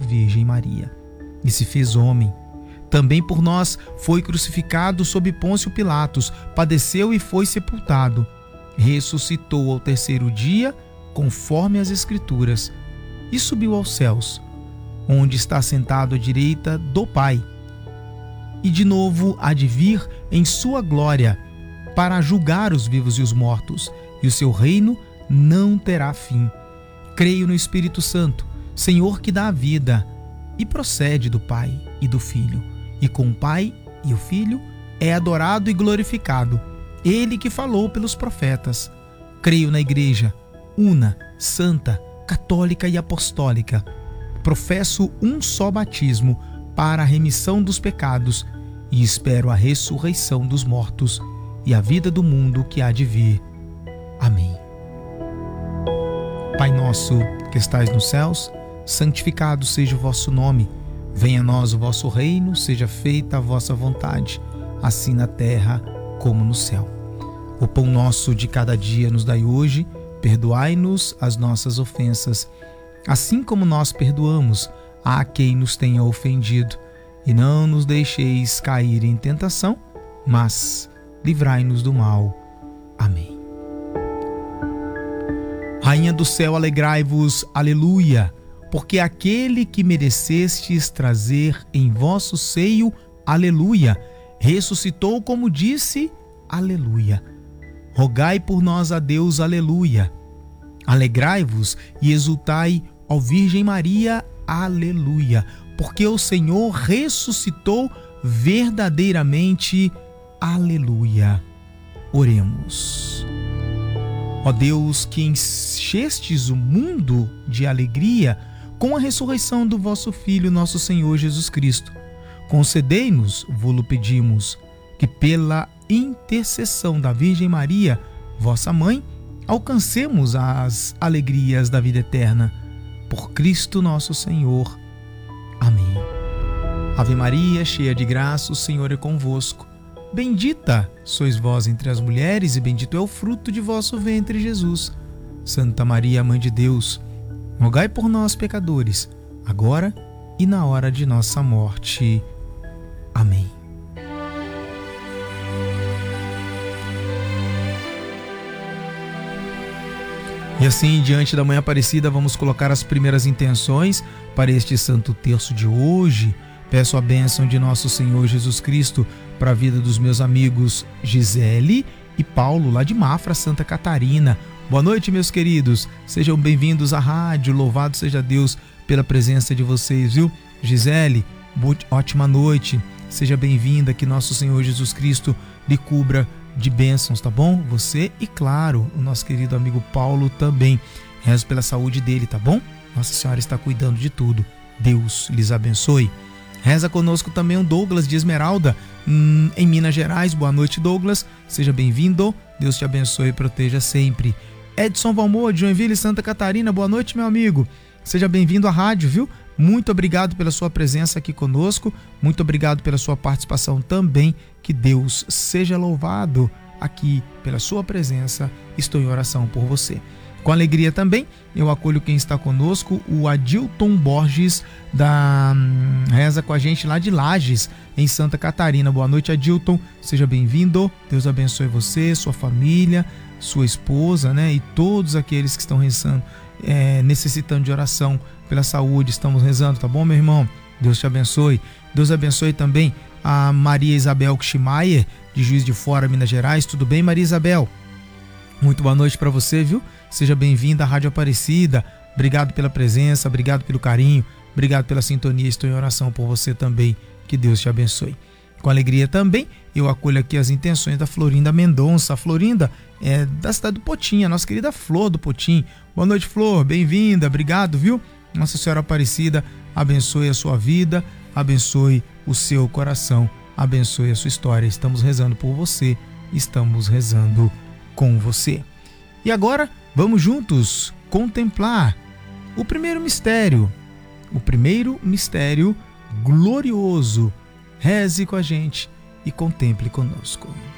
Virgem Maria e se fez homem. Também por nós foi crucificado sob Pôncio Pilatos, padeceu e foi sepultado. Ressuscitou ao terceiro dia, conforme as Escrituras, e subiu aos céus, onde está sentado à direita do Pai. E de novo há de vir em sua glória, para julgar os vivos e os mortos, e o seu reino não terá fim. Creio no Espírito Santo, Senhor que dá a vida, e procede do Pai e do Filho, e com o Pai e o Filho é adorado e glorificado, Ele que falou pelos profetas. Creio na Igreja, una, santa, católica e apostólica. Professo um só batismo para a remissão dos pecados e espero a ressurreição dos mortos e a vida do mundo que há de vir. Amém. Pai nosso que estais nos céus, santificado seja o vosso nome. Venha a nós o vosso reino, seja feita a vossa vontade, assim na terra como no céu. O pão nosso de cada dia nos dai hoje, perdoai-nos as nossas ofensas, assim como nós perdoamos a quem nos tenha ofendido. E não nos deixeis cair em tentação, mas livrai-nos do mal. Amém. Rainha do céu, alegrai-vos, aleluia, porque aquele que merecestes trazer em vosso seio, aleluia, ressuscitou como disse, aleluia. Rogai por nós a Deus, aleluia. Alegrai-vos e exultai, ó Virgem Maria, aleluia, porque o Senhor ressuscitou verdadeiramente, aleluia. Oremos. Ó Deus, que enchestes o mundo de alegria com a ressurreição do vosso Filho, nosso Senhor Jesus Cristo, concedei-nos, vô-lo pedimos, que pela intercessão da Virgem Maria, vossa mãe, alcancemos as alegrias da vida eterna. Por Cristo nosso Senhor. Amém. Ave Maria, cheia de graça, o Senhor é convosco. Bendita sois vós entre as mulheres e bendito é o fruto de vosso ventre, Jesus. Santa Maria, Mãe de Deus, rogai por nós, pecadores, agora e na hora de nossa morte. Amém. E assim, diante da Mãe Aparecida, vamos colocar as primeiras intenções para este Santo Terço de hoje. Peço a bênção de nosso Senhor Jesus Cristo para a vida dos meus amigos Gisele e Paulo, lá de Mafra, Santa Catarina. Boa noite, meus queridos. Sejam bem-vindos à rádio. Louvado seja Deus pela presença de vocês, viu? Gisele, ótima noite. Seja bem-vinda, que nosso Senhor Jesus Cristo lhe cubra de bênçãos, tá bom? Você e, claro, o nosso querido amigo Paulo também. Rezo pela saúde dele, tá bom? Nossa Senhora está cuidando de tudo. Deus lhes abençoe. Reza conosco também o Douglas de Esmeralda, em Minas Gerais. Boa noite, Douglas. Seja bem-vindo. Deus te abençoe e proteja sempre. Edson Valmor, de Joinville, Santa Catarina. Boa noite, meu amigo. Seja bem-vindo à rádio, viu? Muito obrigado pela sua presença aqui conosco. Muito obrigado pela sua participação também. Que Deus seja louvado aqui pela sua presença. Estou em oração por você. Com alegria também, eu acolho quem está conosco, o Adilton Borges, reza com a gente lá de Lages, em Santa Catarina. Boa noite, Adilton. Seja bem-vindo. Deus abençoe você, sua família, sua esposa, né? E todos aqueles que estão rezando, necessitando de oração pela saúde. Estamos rezando, tá bom, meu irmão? Deus te abençoe. Deus abençoe também a Maria Isabel Kschmaier, de Juiz de Fora, Minas Gerais. Tudo bem, Maria Isabel? Muito boa noite para você, viu? Seja bem-vinda à Rádio Aparecida. Obrigado pela presença, obrigado pelo carinho, obrigado pela sintonia. Estou em oração por você também. Que Deus te abençoe. Com alegria também, eu acolho aqui as intenções da Florinda Mendonça. A Florinda é da cidade do Potim, a nossa querida Flor do Potim. Boa noite, Flor. Bem-vinda, obrigado, viu? Nossa Senhora Aparecida abençoe a sua vida, abençoe o seu coração, abençoe a sua história. Estamos rezando por você, estamos rezando com você. E agora, vamos juntos contemplar o primeiro mistério glorioso. Reze com a gente e contemple conosco.